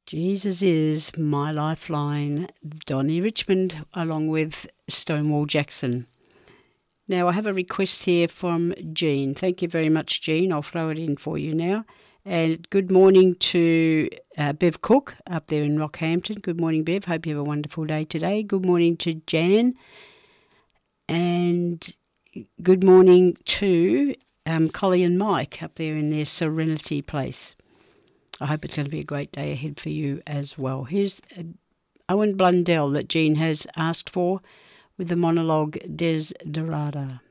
Jesus is my lifeline, Donnie Richmond, along with Stonewall Jackson. Now, I have a request here from Jean. Thank you very much, Jean. I'll throw it in for you now. And good morning to Bev Cook up there in Rockhampton. Good morning, Bev. Hope you have a wonderful day today. Good morning to Jan. And good morning to Collie and Mike up there in their Serenity place. I hope it's going to be a great day ahead for you as well. Here's Owen Blundell that Jean has asked for with the monologue Desiderata.